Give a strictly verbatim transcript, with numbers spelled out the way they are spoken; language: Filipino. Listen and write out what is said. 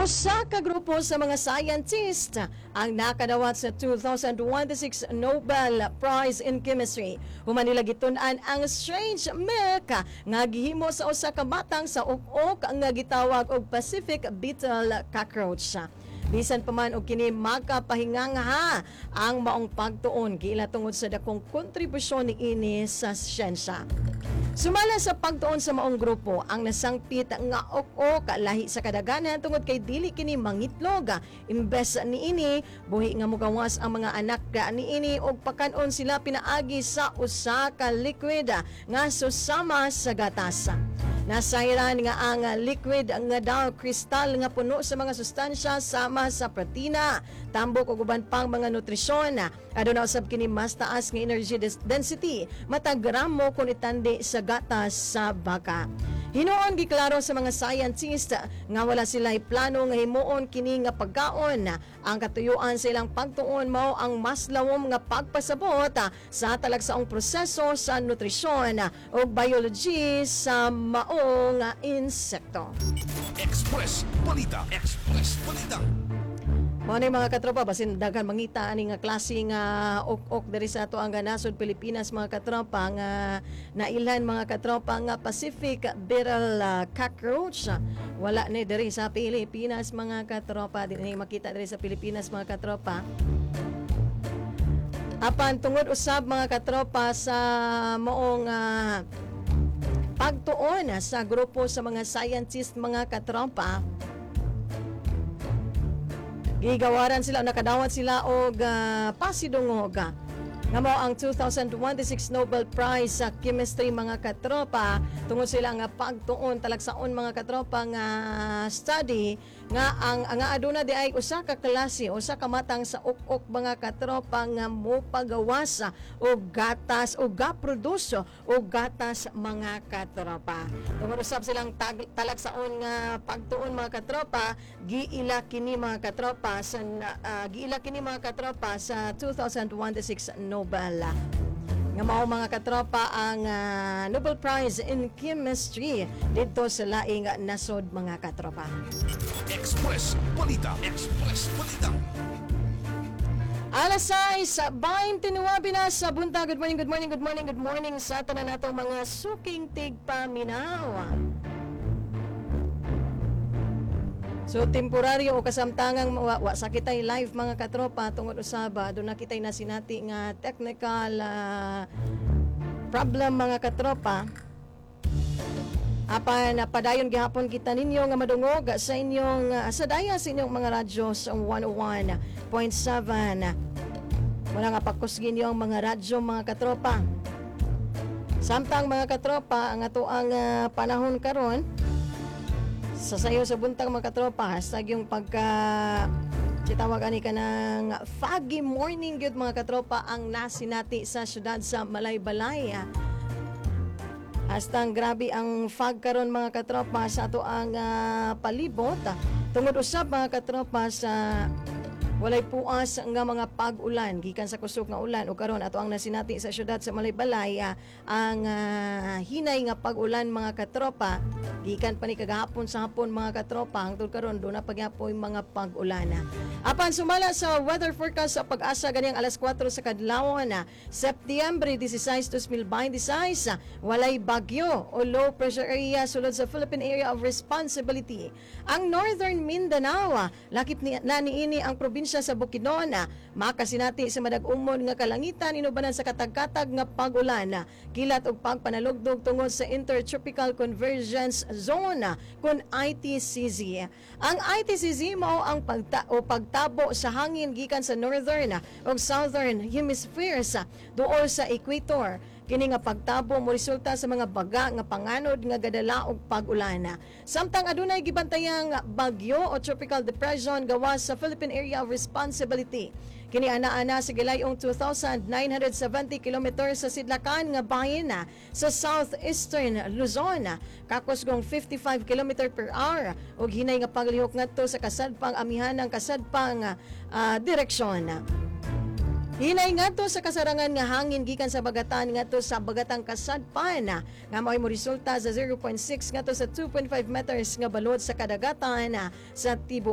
Usa ka grupo sa mga scientist ang nakadawat sa two thousand twenty-six Nobel Prize in Chemistry. Human nila gitun-an ang strange milk nga gihimo sa usa ka batang sa uk-uk nga gitawag og Pacific beetle cockroach. Bisan pa man og kini makapahinganga ang maong pagtuon giila tungod sa dakong kontribusyon niini sa siyensya. Sumala sa pagtuon sa maong grupo ang nasangpit nga uk-uk lahi sa kadaganan tungod kay dili kini mangitlog. Imbes niini buhi nga mugawas ang mga anak niini og pakanon sila pinaagi sa usa ka liquid nga susama sa gatas. Nasayran nga ang liquid nga daw kristal nga puno sa mga sustansya sama sa protina, tambok ug uban pang mga nutrisyon. Aduna usab kini mas taas nga energy density matag gramo kung itandi sa gatas sa baka. Hinuon giklaro sa mga scientist nga wala sila plano nga himuon kini nga pagkaon. Ang katuyuan sa ilang pagtuon mao ang mas lawom nga pagpasabot sa talagsaong proseso sa nutrisyon o biology sa maong insekto. Express Balita. Express Balita. Mao ni mga katropa basin daghan mangita ani nga klase nga uk-uk diri sa ato ang nasod Pilipinas mga katropa nga nailan mga katropa nga Pacific beetle uh, cockroach. Wala ni diri sa Pilipinas mga katropa, di ni makita diri sa Pilipinas mga katropa. Apan tungod usab mga katropa sa moong uh, pagtuon sa grupo sa mga scientist mga katropa, gigawaran sila, nakadawat sila og uh, pasidungog nga mao ang two thousand twenty-six Nobel Prize sa Chemistry mga katropa tungod sila nga pagtuon talagsaon mga katropa nga study nga ang nga aduna di ay usa ka klase usa ka matang sa uk-uk mga katropa nga mopagawas og gatas o gaproduce og gatas mga katropa. Tungod usab silang tag, talagsaon nga pagtuon mga katropa giila kini mga katropa sa uh, giila kini mga katropa sa two thousand twenty-six Nobel nga mao mga katropa ang uh, Nobel Prize in Chemistry dito sa laing nasod mga katropa. Express Balita. Express Balita. Alas sais, twenty-nine na sa buntag. Good morning, good morning, good morning, good morning sa tanan natong mga suking tigpaminaw. So temporaryo o kasamtangang wa, wa sakitay live mga katropa tungod usaba do nakitay na sinati nga technical uh, problem mga katropa. Apan padayon gihapon kita ninyo nga madungog sa inyong uh, sa daya sa inyong mga radyo sa one oh one point seven. Wala nga pakusgin yung mga radyo mga katropa. Samtang mga katropa ang ato ang uh, panahon karon sa sayo sa buntag mga katropa, hashtag yung pagka sitawag ani ka ng foggy morning good mga katropa ang nasinati sa syudad sa Malaybalay. Hashtag grabe ang fog karon mga katropa sa ato ang uh, palibot. Tungod usab mga katropa sa walay puas nga mga pag-ulan gikan sa kusog nga ulan o karon ato ang nasinati sa syudad sa Malaybalay uh, ang uh, hinay nga pag-ulan mga katropa gikan pa ni kagahapon sa hapon mga katropa hangtod karon do na pagyapoy mga pag-ulan. Apan sumala sa weather forecast sa pag-asa ganiyang alas kwatro sa kadlawon na Setyembre sixteen, twenty twenty-six, walay bagyo o low pressure area sulod sa Philippine Area of Responsibility. Ang Northern Mindanao lakip ni na niini ang probinsya sa Bukidnon makasinati sa madag-umon nga kalangitan inubanan sa katag-katag nga pag-ulan kilat og pagpanalugdog tungod sa Intertropical Convergence Zone kun I T C Z. Ang I T C Z mao ang pagta o pagtabo sa hangin gikan sa northern ug southern hemispheres duol sa equator. Kini nga pagtabo mo resulta sa mga baga nga panganod nga gadala og pag-ulan. Samtang adunay gibantayang bagyo o tropical depression gawas sa Philippine Area of Responsibility. Kini ana-ana sa gilayong two thousand nine hundred seventy kilometers sa sidlakan nga bahin sa southeastern Luzon. Kakusgong fifty-five kilometers per hour ug hinay nga paglihok ngadto sa kasadpang amihan ng kasadpang uh, direksyon. Hinay ngadto sa kasarangan nga hangin gikan sa bagatan ngadto sa bagatang kasadpan nga mao'y mo resulta sa zero point six ngadto sa two point five meters nga balod sa kadagatan sa tibuok